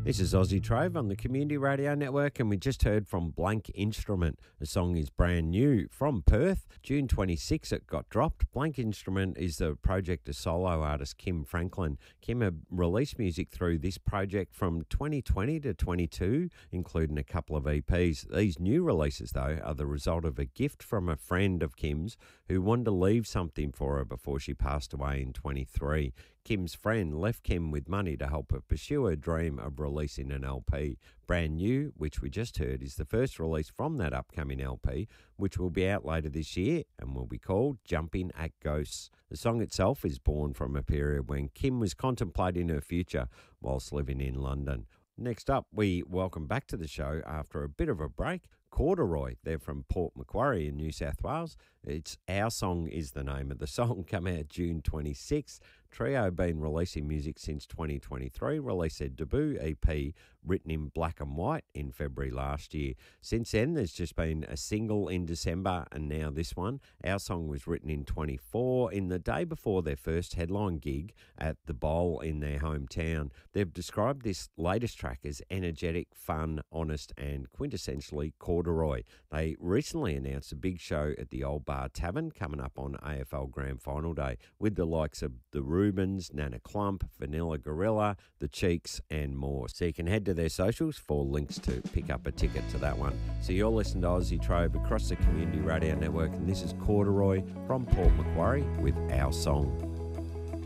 This is Aussie Trove on the Community Radio Network, and we just heard from Blank Instrument. The song is brand new from Perth. June 26 it got dropped. Blank Instrument is the project of solo artist Kim Franklin. Kim had released music through this project from 2020 to 22, including a couple of EPs. These new releases, though, are the result of a gift from a friend of Kim's who wanted to leave something for her before she passed away in 23. Kim's friend left Kim with money to help her pursue her dream of releasing an LP. Brand New, which we just heard, is the first release from that upcoming LP, which will be out later this year and will be called Jumping at Ghosts. The song itself is born from a period when Kim was contemplating her future whilst living in London. Next up, we welcome back to the show after a bit of a break, Corduroy. They're from Port Macquarie in New South Wales. It's Our Song is the name of the song, come out June 26th. Trio been releasing music since 2023, released their debut EP, written in black and white, in February last year. Since then, there's just been a single in December, and now this one. Our Song was written in 24, in the day before their first headline gig at the Bowl in their hometown. They've described this latest track as energetic, fun, honest, and quintessentially corduroy. They recently announced a big show at the Old Bar Tavern coming up on AFL Grand Final Day with the likes of the Rubens, Nana Clump, Vanilla Gorilla, The Cheeks, and more. So you can head to their socials for links to pick up a ticket to that one. So you're listening to Aussie Trove across the Community Radio Network, and this is Corduroy from Port Macquarie with Our Song.